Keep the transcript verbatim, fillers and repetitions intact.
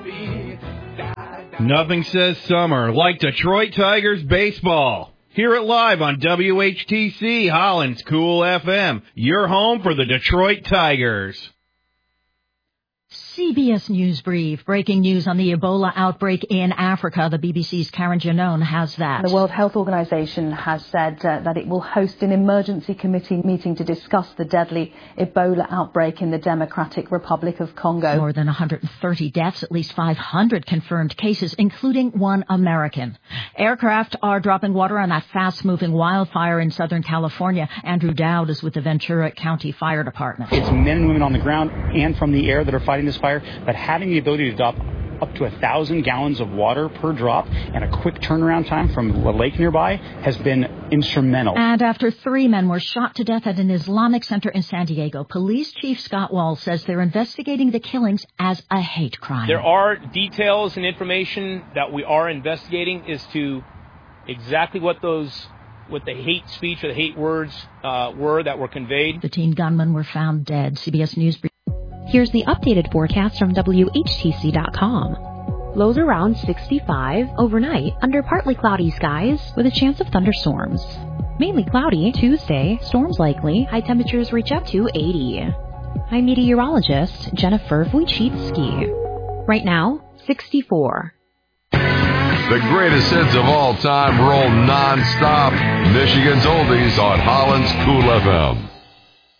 Nothing says summer like Detroit Tigers baseball. Hear it live on W H T C, Holland's Cool F M. Your home for the Detroit Tigers. C B S News Brief. Breaking news on the Ebola outbreak in Africa. The B B C's Karen Janone has that. The World Health Organization has said uh, that it will host an emergency committee meeting to discuss the deadly Ebola outbreak in the Democratic Republic of Congo. More than one hundred thirty deaths, at least five hundred confirmed cases, including one American. Aircraft are dropping water on that fast-moving wildfire in Southern California. Andrew Dowd is with the Ventura County Fire Department. It's men and women on the ground and from the air that are fighting this fire, but having the ability to drop up to a thousand gallons of water per drop and a quick turnaround time from a lake nearby has been instrumental. And after three men were shot to death at an Islamic center in San Diego, Police Chief Scott Wall says they're investigating the killings as a hate crime. There are details and information that we are investigating as to exactly what those, what the hate speech or the hate words uh, were that were conveyed. The teen gunmen were found dead. C B S News. Here's the updated forecast from W H T C dot com. Lows around sixty-five, overnight under partly cloudy skies with a chance of thunderstorms. Mainly cloudy Tuesday, storms likely, high temperatures reach up to eighty. I'm meteorologist Jennifer Wojcicki. Right now, sixty-four. The greatest hits of all time roll non-stop. Michigan's Oldies on Holland's Cool F M.